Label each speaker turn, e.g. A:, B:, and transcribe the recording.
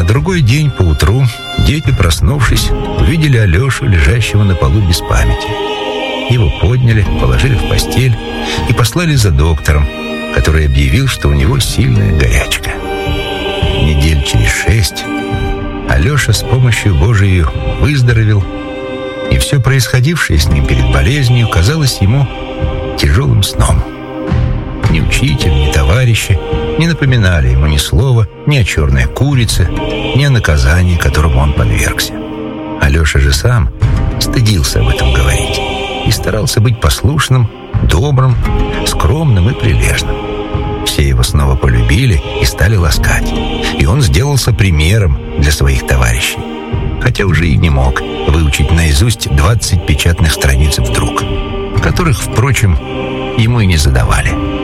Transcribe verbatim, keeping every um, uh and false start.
A: другой день поутру дети, проснувшись, увидели Алешу, лежащего на полу без памяти. Его подняли, положили в постель и послали за доктором, который объявил, что у него сильная горячка. Недель через шесть Алеша с помощью Божией выздоровел, и все происходившее с ним перед болезнью казалось ему тяжелым сном. Ни учитель, ни товарищи не напоминали ему ни слова ни о черной курице, ни о наказании, которому он подвергся. Алеша же сам стыдился об этом говорить и старался быть послушным, добрым, скромным и прилежным. Все его снова полюбили и стали ласкать, и он сделался примером для своих товарищей, хотя уже и не мог выучить наизусть двадцать печатных страниц вдруг, которых, впрочем, ему и не задавали.